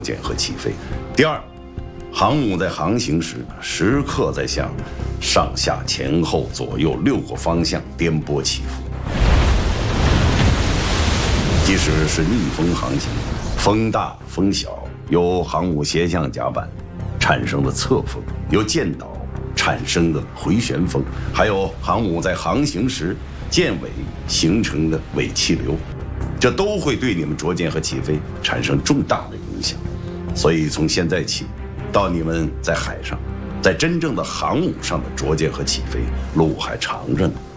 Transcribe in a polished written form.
建和起飞。第二，航母在航行时时刻在向上下前后左右6个方向颠簸起伏，即使是逆风航行，风大风小，由航母斜向甲板产生的侧风，由舰岛产生的回旋风，还有航母在航行时舰尾形成的尾气流，这都会对你们着舰和起飞产生重大的影响。所以从现在起，到你们在海上，在真正的航母上的着舰和起飞，路还长着呢。